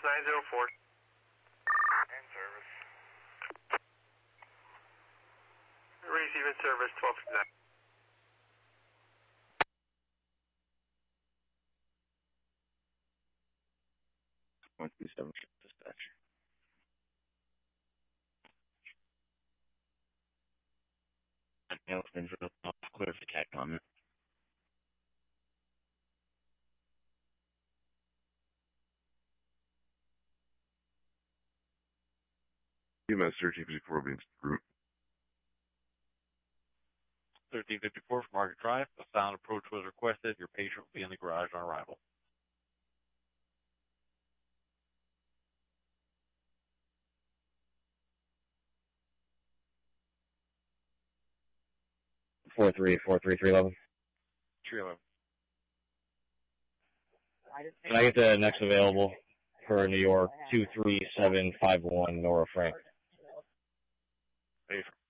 904. In service. Receiving service 1259. Dispatch. Clear for cat comment. EMS 1354 being route. 1354 from Market Drive. A sound approach was requested. Your patient will be in the garage on arrival. Four three 311. 311. Can I get the next available for New York 23751 Nora Frank? Patient.